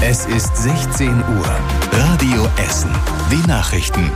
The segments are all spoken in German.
Es ist 16 Uhr. Radio Essen. Die Nachrichten.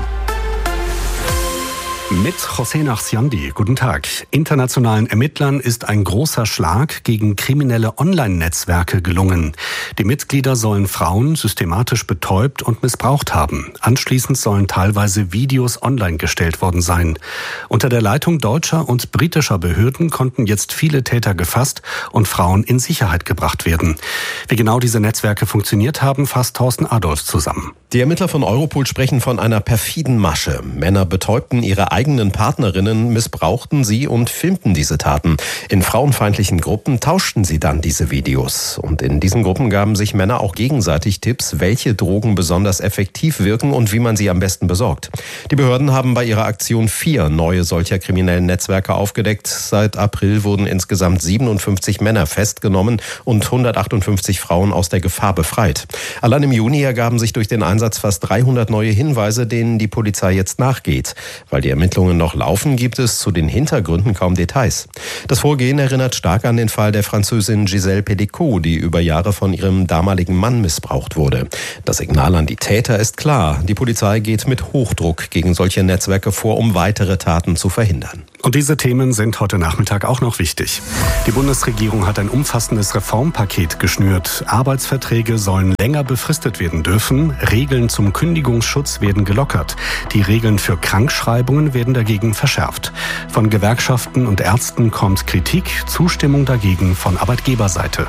Mit José Nachsiandi. Guten Tag. Internationalen Ermittlern ist ein großer Schlag gegen kriminelle Online-Netzwerke gelungen. Die Mitglieder sollen Frauen systematisch betäubt und missbraucht haben. Anschließend sollen teilweise Videos online gestellt worden sein. Unter der Leitung deutscher und britischer Behörden konnten jetzt viele Täter gefasst und Frauen in Sicherheit gebracht werden. Wie genau diese Netzwerke funktioniert haben, fasst Thorsten Adolf zusammen. Die Ermittler von Europol sprechen von einer perfiden Masche. Männer betäubten ihre eigenen Partnerinnen, missbrauchten sie und filmten diese Taten. In frauenfeindlichen Gruppen tauschten sie dann diese Videos. Und in diesen Gruppen gaben sich Männer auch gegenseitig Tipps, welche Drogen besonders effektiv wirken und wie man sie am besten besorgt. Die Behörden haben bei ihrer Aktion 4 neue solcher kriminellen Netzwerke aufgedeckt. Seit April wurden insgesamt 57 Männer festgenommen und 158 Frauen aus der Gefahr befreit. Allein im Juni ergaben sich durch den Einsatz fast 300 neue Hinweise, denen die Polizei jetzt nachgeht. Weil die Ermittlungen noch laufen, gibt es zu den Hintergründen kaum Details. Das Vorgehen erinnert stark an den Fall der Französin Gisèle Pelicot, die über Jahre von ihrem damaligen Mann missbraucht wurde. Das Signal an die Täter ist klar. Die Polizei geht mit Hochdruck gegen solche Netzwerke vor, um weitere Taten zu verhindern. Und diese Themen sind heute Nachmittag auch noch wichtig. Die Bundesregierung hat ein umfassendes Reformpaket geschnürt. Arbeitsverträge sollen länger befristet werden dürfen. Regeln zum Kündigungsschutz werden gelockert. Die Regeln für Krankschreibungen werden dagegen verschärft. Von Gewerkschaften und Ärzten kommt Kritik, Zustimmung dagegen von Arbeitgeberseite.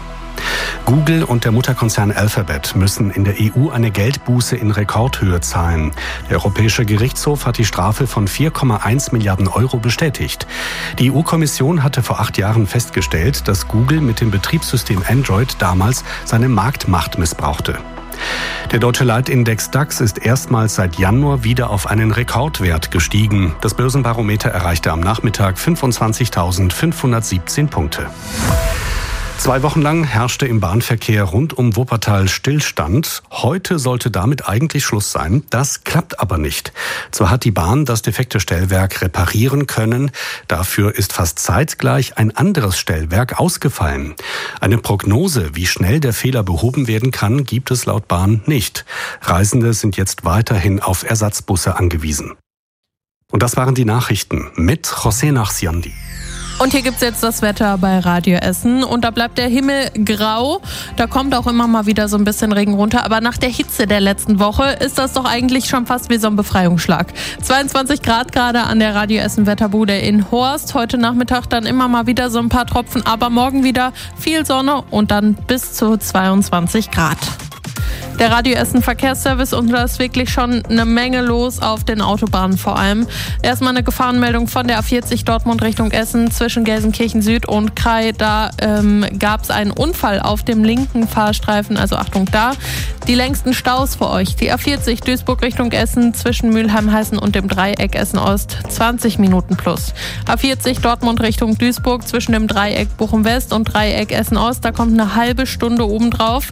Google und der Mutterkonzern Alphabet müssen in der EU eine Geldbuße in Rekordhöhe zahlen. Der Europäische Gerichtshof hat die Strafe von 4,1 Milliarden Euro bestätigt. Die EU-Kommission hatte vor 8 Jahren festgestellt, dass Google mit dem Betriebssystem Android damals seine Marktmacht missbrauchte. Der deutsche Leitindex DAX ist erstmals seit Januar wieder auf einen Rekordwert gestiegen. Das Börsenbarometer erreichte am Nachmittag 25.517 Punkte. 2 Wochen lang herrschte im Bahnverkehr rund um Wuppertal Stillstand. Heute sollte damit eigentlich Schluss sein. Das klappt aber nicht. Zwar hat die Bahn das defekte Stellwerk reparieren können, dafür ist fast zeitgleich ein anderes Stellwerk ausgefallen. Eine Prognose, wie schnell der Fehler behoben werden kann, gibt es laut Bahn nicht. Reisende sind jetzt weiterhin auf Ersatzbusse angewiesen. Und das waren die Nachrichten mit José Nachsiandi. Und hier gibt's jetzt das Wetter bei Radio Essen und da bleibt der Himmel grau. Da kommt auch immer mal wieder so ein bisschen Regen runter. Aber nach der Hitze der letzten Woche ist das doch eigentlich schon fast wie so ein Befreiungsschlag. 22 Grad gerade an der Radio Essen Wetterbude in Horst. Heute Nachmittag dann immer mal wieder so ein paar Tropfen, aber morgen wieder viel Sonne und dann bis zu 22 Grad. Der Radio Essen Verkehrsservice und da ist wirklich schon eine Menge los auf den Autobahnen vor allem. Erstmal eine Gefahrenmeldung von der A40 Dortmund Richtung Essen zwischen Gelsenkirchen Süd und Krai. Da gab es einen Unfall auf dem linken Fahrstreifen, also Achtung da. Die längsten Staus für euch. Die A40 Duisburg Richtung Essen zwischen Mülheim-Heißen und dem Dreieck Essen-Ost 20 Minuten plus. A40 Dortmund Richtung Duisburg zwischen dem Dreieck Bochum-West und Dreieck Essen-Ost. Da kommt eine halbe Stunde obendrauf.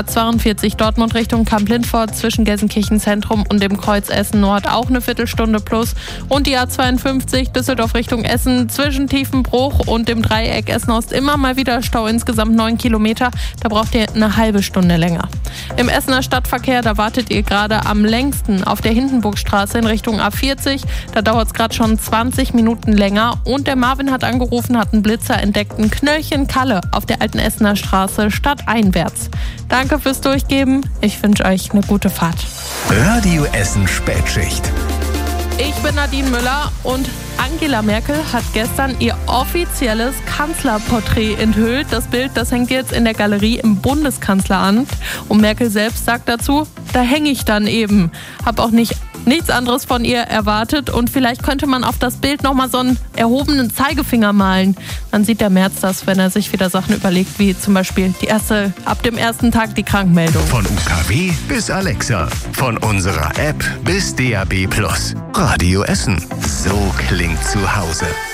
A42 Dortmund Richtung Kamp-Lindfort zwischen Gelsenkirchen Zentrum und dem Kreuz Essen Nord auch eine Viertelstunde plus. Und die A52 Düsseldorf Richtung Essen zwischen Tiefenbruch und dem Dreieck Essen-Ost immer mal wieder Stau, insgesamt 9 Kilometer. Da braucht ihr eine halbe Stunde länger. Im Essener Stadtverkehr, da wartet ihr gerade am längsten auf der Hindenburgstraße in Richtung A40. Da dauert es gerade schon 20 Minuten länger. Und der Marvin hat angerufen, hat einen Blitzer entdeckt, ein Knöllchen Kalle auf der alten Essener Straße stadteinwärts. Danke fürs Durchgeben. Ich wünsche euch eine gute Fahrt. Radio Essen Spätschicht. Ich bin Nadine Müller und Angela Merkel hat gestern ihr offizielles Kanzlerporträt enthüllt. Das Bild, das hängt jetzt in der Galerie im Bundeskanzleramt. Und Merkel selbst sagt dazu, da hänge ich dann eben. Hab auch nichts anderes von ihr erwartet. Und vielleicht könnte man auf das Bild nochmal so einen erhobenen Zeigefinger malen. Dann sieht der Merz das, wenn er sich wieder Sachen überlegt, wie zum Beispiel ab dem ersten Tag die Krankmeldung. Von UKW bis Alexa, von unserer App bis DAB+. Radio Essen. So klingt zu Hause.